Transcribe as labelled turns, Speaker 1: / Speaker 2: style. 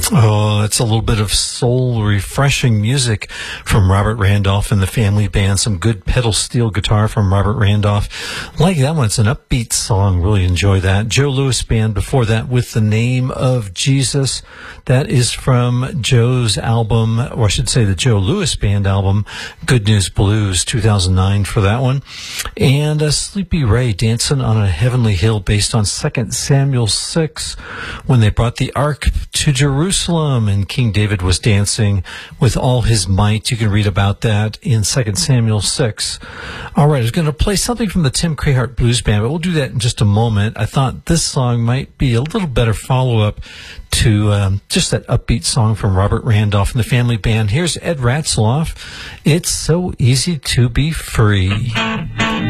Speaker 1: Oh, it's a little bit of soul refreshing music from Robert Randolph and the Family Band. Some good pedal steel guitar from Robert Randolph. Like that one. It's an upbeat song. Really enjoy that. Joe Louis Band before that with The Name of Jesus. That is from Joe's album, or I should say the Joe Louis Band album, Good News Blues, 2009 for that one. And Sleepy Ray, Dancing on a Heavenly Hill, based on 2 Samuel 6, when they brought the ark to Jerusalem and King David was dancing with all his might. You can read about that in 2 Samuel 6. All right, I was going to play something from the Tim Crahart Blues Band, but we'll do that in just a moment. I thought this song might be a little better follow-up to just that upbeat song from Robert Randolph and the Family Band. Here's Ed Ratzlaff. It's so easy to be free.